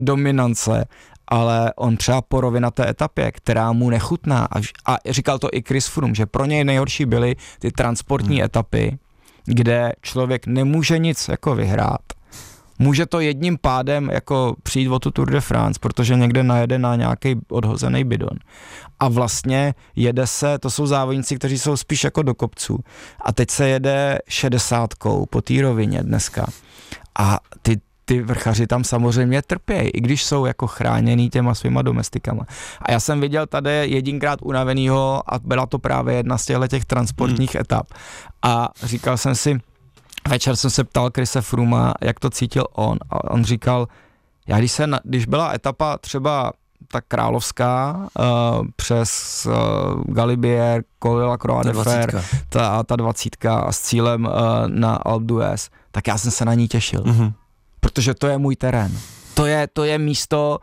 dominance, ale on třeba po rovinaté etapě, která mu nechutná, a říkal to i Chris Froome, že pro něj nejhorší byly ty transportní etapy, kde člověk nemůže nic jako vyhrát. Může to jedním pádem jako přijít o tu Tour de France, protože někde najede na nějaký odhozený bidon. A vlastně jede se, to jsou závodníci, kteří jsou spíš jako do kopců. A teď se jede 60 po té rovině dneska. A ty vrchaři tam samozřejmě trpějí, i když jsou jako chráněný těma svýma domestikama. A já jsem viděl tady jedinkrát unavenýho a byla to právě jedna z těch transportních etap. A říkal jsem si, večer jsem se ptal Chrise Frooma, jak to cítil on. A on říkal, když byla etapa třeba ta královská přes Galibier, Col de la Croix de Fer, ta 20 a s cílem na Alpe d'Huez, tak já jsem se na ní těšil. Mm-hmm. Protože to je můj terén. To je místo,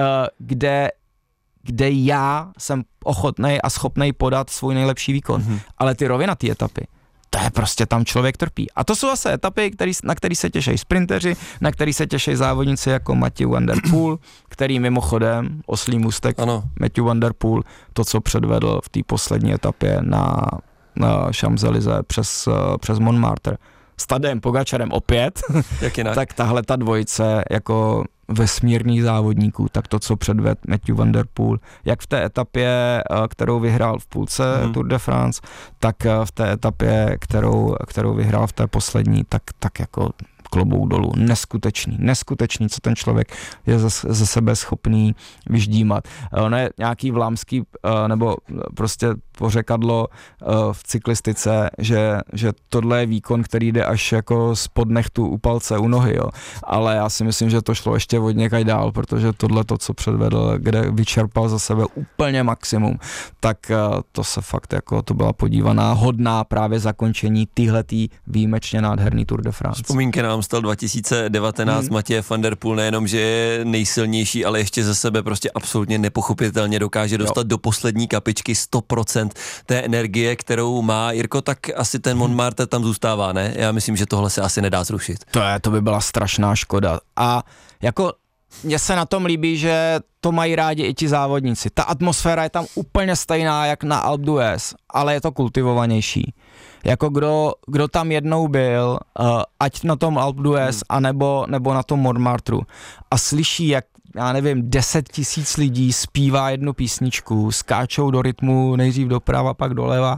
kde já jsem ochotnej a schopnej podat svůj nejlepší výkon. Mm-hmm. Ale ty rovinatý etapy, to je prostě tam člověk trpí. A to jsou zase etapy, na který se těší sprinteři, na který se těší závodníci jako Matthew Van Der Poel, který mimochodem, oslý můstek, Matthew Van Der Poel, to, co předvedl v té poslední etapě na Champs-Élysées přes Montmartre, s Tadejem Pogačarem opět, tak tahle ta dvojice jako vesmírných závodníků, tak to, co předvedl Matthew Van Der Poel, jak v té etapě, kterou vyhrál v půlce Tour de France, tak v té etapě, kterou vyhrál v té poslední, tak jako klobouk dolů. Neskutečný, co ten člověk je ze sebe schopný vyždímat. Ono je nějaký vlámský, nebo prostě pořekadlo v cyklistice, že tohle je výkon, který jde až jako spod nechtu u palce, u nohy, jo. Ale já si myslím, že to šlo ještě od někaj dál, protože tohle to, co předvedl, kde vyčerpal za sebe úplně maximum, tak to se fakt jako, to byla podívaná hodná právě zakončení týhletý výjimečně nádherný Tour de France. Vzpomínky na Amstel 2019, Matěj Van Der Poel nejenom, že je nejsilnější, ale ještě ze sebe prostě absolutně nepochopitelně dokáže dostat do poslední kapičky 100% té energie, kterou má. Jirko, tak asi ten Montmartre tam zůstává, ne? Já myslím, že tohle se asi nedá zrušit. To by byla strašná škoda. A jako mně se na tom líbí, že to mají rádi i ti závodníci. Ta atmosféra je tam úplně stejná jak na Alpe d'Huez, ale je to kultivovanější. Jako kdo tam jednou byl, ať na tom Alpe d'Huez, anebo na tom Montmartru a slyší, jak, já nevím, 10 000 lidí zpívá jednu písničku, skáčou do rytmu, nejdřív doprava, pak doleva.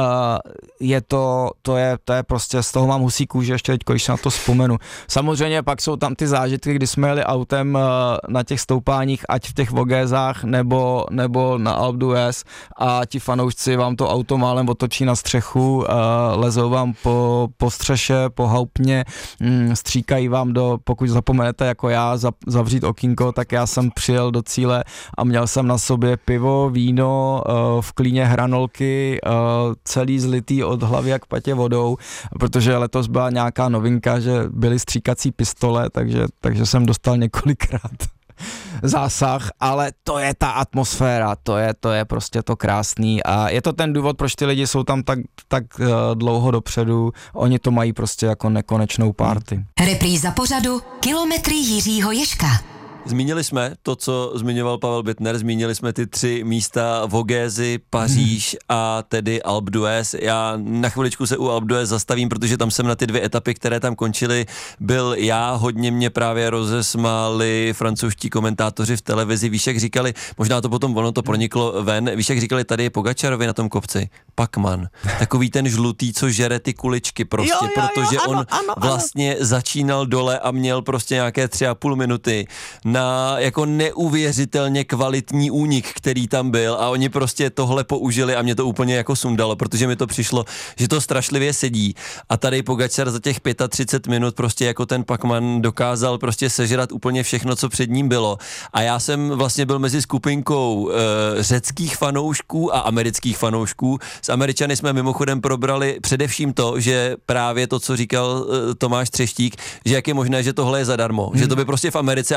To je prostě, z toho mám husí kůži ještě teď, když se na to vzpomenu. Samozřejmě pak jsou tam ty zážitky, kdy jsme jeli autem na těch stoupáních, ať v těch Vogézách, nebo na Alpe d'Huez a ti fanoušci vám to auto málem otočí na střechu, lezou vám po střeše, po hauptně, stříkají vám pokud zapomenete jako já zavřít okýnko, tak já jsem přijel do cíle a měl jsem na sobě pivo, víno, v klíně hranolky, celý zlitý od hlavy jak patě vodou, protože letos byla nějaká novinka, že byly stříkací pistole, takže jsem dostal několikrát zásah, ale to je ta atmosféra, to je prostě to krásný a je to ten důvod, proč ty lidi jsou tam tak dlouho dopředu, oni to mají prostě jako nekonečnou party. Repríza pořadu Kilometry Jiřího Ježka. Zmínili jsme to, co zmiňoval Pavel Bittner, zmínili jsme ty 3 místa Vogézy, Paříž a tedy Alpe d'Huez. Já na chviličku se u Alpe d'Huez zastavím, protože tam jsem na ty 2 etapy, které tam končily, byl já, hodně mě právě rozesmáli francouzští komentátoři v televizi, víš, jak říkali, možná to potom ono to proniklo ven, víš, jak říkali, tady je Pogačarovi na tom kopci, Pacman, takový ten žlutý, co žere ty kuličky prostě, protože on vlastně začínal dole a měl prostě nějaké 3,5 minuty na jako neuvěřitelně kvalitní únik, který tam byl a oni prostě tohle použili a mě to úplně jako sundalo, protože mi to přišlo, že to strašlivě sedí a tady Pogačar za těch 35 minut prostě jako ten Pacman dokázal prostě sežrat úplně všechno, co před ním bylo a já jsem vlastně byl mezi skupinkou řeckých fanoušků a amerických fanoušků. S Američany jsme mimochodem probrali především to, že právě to, co říkal Tomáš Třeštík, že jak je možné, že tohle je zadarmo, že to by prostě v Americe absolutně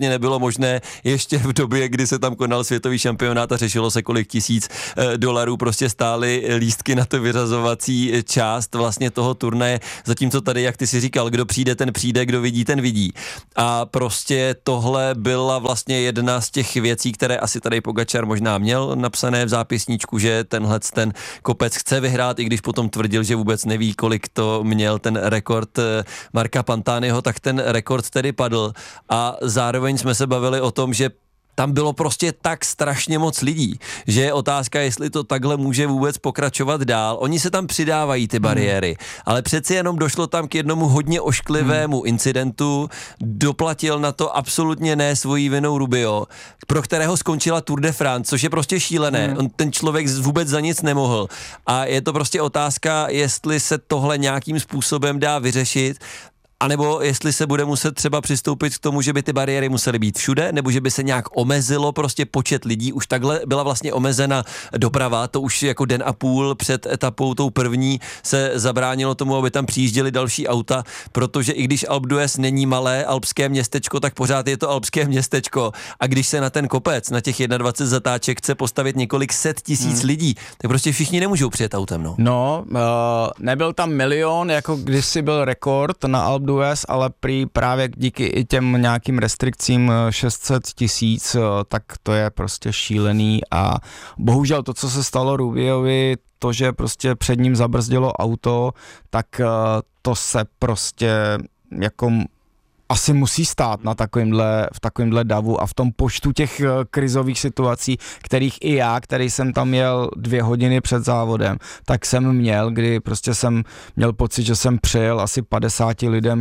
vlastně nebylo možné ještě v době, kdy se tam konal světový šampionát a řešilo se, kolik $1000 prostě stály lístky na to vyřazovací část vlastně toho turnaje, zatímco tady, jak ty si říkal, kdo přijde, ten přijde, kdo vidí, ten vidí. A prostě tohle byla vlastně jedna z těch věcí, které asi tady Pogačar možná měl napsané v zápisníčku, že ten kopec chce vyhrát, i když potom tvrdil, že vůbec neví, kolik to měl ten rekord Marka Pantaniho, tak ten rekord tedy padl. A zároveň jsme se bavili o tom, že tam bylo prostě tak strašně moc lidí, že je otázka, jestli to takhle může vůbec pokračovat dál. Oni se tam přidávají ty bariéry, ale přeci jenom došlo tam k jednomu hodně ošklivému incidentu, doplatil na to absolutně ne svojí vinou Rubio, pro kterého skončila Tour de France, což je prostě šílené. Ten člověk vůbec za nic nemohl. A je to prostě otázka, jestli se tohle nějakým způsobem dá vyřešit, a nebo jestli se bude muset třeba přistoupit k tomu, že by ty bariéry musely být všude, nebo že by se nějak omezilo prostě počet lidí. Už takhle byla vlastně omezena doprava, to už jako den a půl před etapou tou první se zabránilo tomu, aby tam přijížděly další auta, protože i když Alpe d'Huez není malé alpské městečko, tak pořád je to alpské městečko. A když se na ten kopec, na těch 21 zatáček chce postavit několik set tisíc lidí, tak prostě všichni nemůžou přijet autem. Nebyl tam milion, jako kdysi byl rekord na Alpe d'Huez, ale právě díky i těm nějakým restrikcím 600 000, tak to je prostě šílený a bohužel to, co se stalo Rubiovi, to, že prostě před ním zabrzdilo auto, tak to se prostě jako asi musí stát v takovémhle davu a v tom počtu těch krizových situací, kterých i já, který jsem tam jel 2 hodiny před závodem, tak jsem měl, kdy prostě jsem měl pocit, že jsem přejel asi 50 lidem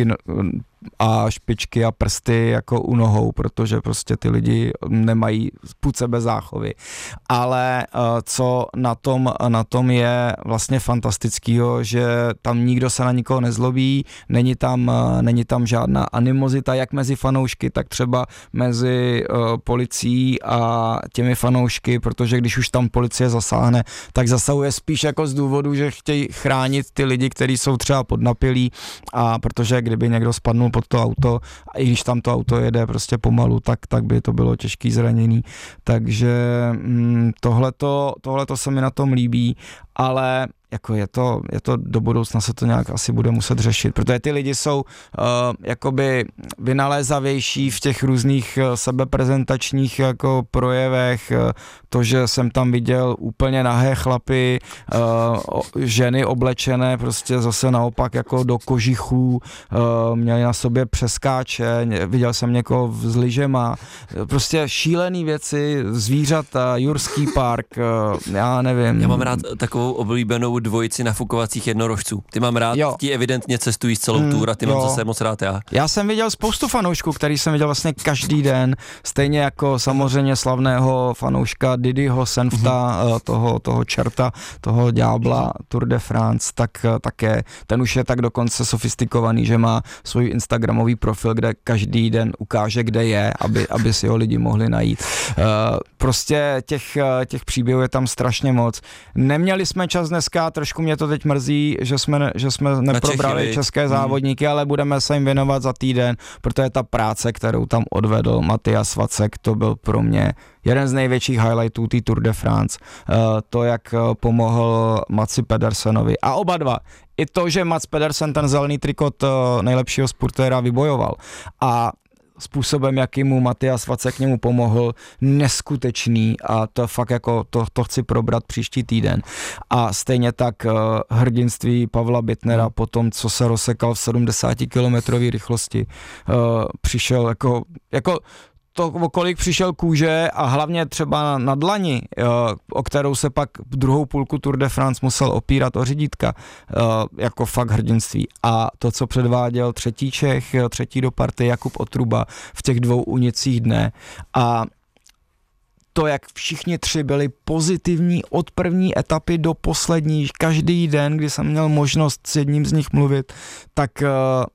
špičky a prsty jako u nohou, protože prostě ty lidi nemají půd sebe záchovy. Ale co na tom je vlastně fantastického, že tam nikdo se na nikoho nezlobí, není tam žádná animozita, jak mezi fanoušky, tak třeba mezi policií a těmi fanoušky, protože když už tam policie zasáhne, tak zasahuje spíš jako z důvodu, že chtějí chránit ty lidi, kteří jsou třeba podnapilí, a protože kdyby někdo spadnul pod to auto, a i když tam to auto jede prostě pomalu, tak by to bylo těžký zranění. Takže tohleto se mi na tom líbí, ale jako je to do budoucna se to nějak asi bude muset řešit, protože ty lidi jsou jakoby vynalézavější v těch různých sebeprezentačních jako projevech, to, že jsem tam viděl úplně nahé chlapy, ženy oblečené prostě zase naopak jako do kožichů, měli na sobě přeskáče, viděl jsem někoho s lyžema, prostě šílený věci, zvířata, Jurský park, já nevím. Já mám rád takovou oblíbenou dvojici nafukovacích jednorožců. Ty mám rád, ti evidentně cestují z celou tour a ty mám zase moc rád já. Já jsem viděl spoustu fanoušků, který jsem viděl vlastně každý den, stejně jako samozřejmě slavného fanouška Didiho Senfta, toho čerta, toho ďábla Tour de France, tak také, ten už je tak dokonce sofistikovaný, že má svůj instagramový profil, kde každý den ukáže, kde je, aby si ho lidi mohli najít. Prostě těch příběhů je tam strašně moc. Neměli jsme čas dneska, trošku mě to teď mrzí, že jsme neprobrali české závodníky, ale budeme se jim věnovat za týden, protože ta práce, kterou tam odvedl Matyas Vacek, to byl pro mě jeden z největších highlightů té Tour de France. To, jak pomohl Matsi Pedersenovi. A oba dva. I to, že Mats Pedersen ten zelený trikot nejlepšího spurtéra vybojoval. A způsobem, jakým mu Matyas Vacek k němu pomohl, neskutečný a to fakt jako to chci probrat příští týden. A stejně tak hrdinství Pavla Bittnera po tom, co se rozsekal v 70 kilometrové rychlosti, přišel jako to, o kolik přišel kůže a hlavně třeba na dlani, o kterou se pak druhou půlku Tour de France musel opírat o řídítka, jako fakt hrdinství. A to, co předváděl třetí Čech, třetí do party Jakub Otruba v těch 2 únicích dne a to, jak všichni 3 byli pozitivní od první etapy do poslední, každý den, kdy jsem měl možnost s jedním z nich mluvit, tak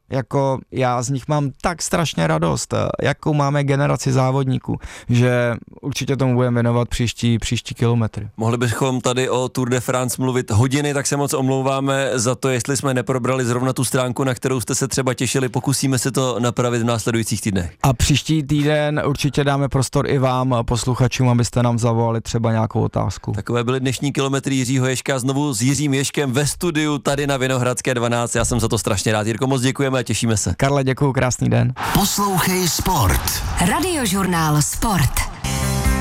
jako já z nich mám tak strašně radost, jakou máme generaci závodníků, že určitě tomu budeme věnovat příští kilometry. Mohli bychom tady o Tour de France mluvit hodiny, tak se moc omlouváme za to, jestli jsme neprobrali zrovna tu stránku, na kterou jste se třeba těšili, pokusíme se to napravit v následujících týdnech. A příští týden určitě dáme prostor i vám, posluchačům, abyste nám zavolali třeba nějakou otázku. Takové byly dnešní kilometry Jiřího Ježka, znovu s Jiřím Ježkem ve studiu tady na Vinohradské 12. Já jsem za to strašně rád. Jirko, moc děkujeme a těšíme se. Karle, děkuju, krásný den. Poslouchej sport. Radiožurnál Sport.